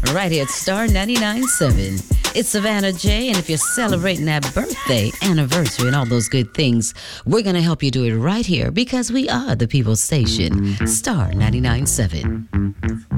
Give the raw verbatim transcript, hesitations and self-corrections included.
right here at Star ninety-nine point seven. It's Savannah J, and if you're celebrating that birthday, anniversary, and all those good things, we're going to help you do it right here because we are the People's Station, Star ninety-nine point seven.